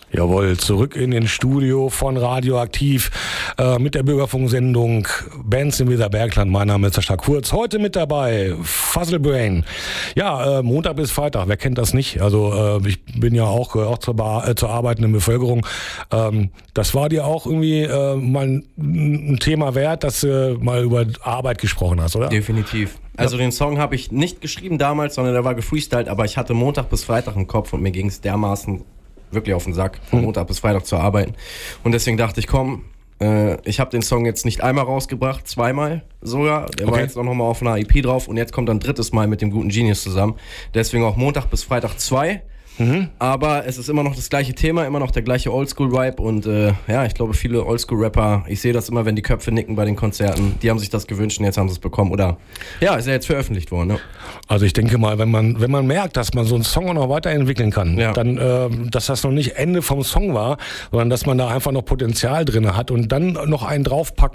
Jawohl, zurück in den Studio von Radioaktiv mit der Bürgerfunksendung Bands im Weserbergland. Mein Name ist Sascha Kurz. Heute mit dabei Fuzzlebrain. Ja, Montag bis Freitag, wer kennt das nicht? Also ich bin ja auch zur arbeitenden Bevölkerung. Das war dir auch irgendwie mal ein Thema wert, dass du mal über Arbeit gesprochen hast, oder? Definitiv. Also den Song habe ich nicht geschrieben damals, sondern der war gefreestylt, aber ich hatte Montag bis Freitag im Kopf und mir ging es dermaßen wirklich auf den Sack, von Montag bis Freitag zu arbeiten. Und deswegen dachte ich, komm, ich habe den Song jetzt nicht einmal rausgebracht, zweimal sogar. Der war jetzt auch nochmal auf einer EP drauf und jetzt kommt dann drittes Mal mit dem guten Genius zusammen. Deswegen auch Montag bis Freitag 2. Aber es ist immer noch das gleiche Thema, immer noch der gleiche Oldschool-Vibe und ja, ich glaube viele Oldschool-Rapper, ich sehe das immer, wenn die Köpfe nicken bei den Konzerten, die haben sich das gewünscht und jetzt haben sie es bekommen oder ja, ist ja jetzt veröffentlicht worden. Ne? Also ich denke mal, wenn man merkt, dass man so einen Song auch noch weiterentwickeln kann, dann, dass das noch nicht Ende vom Song war, sondern dass man da einfach noch Potenzial drin hat und dann noch einen draufpackt,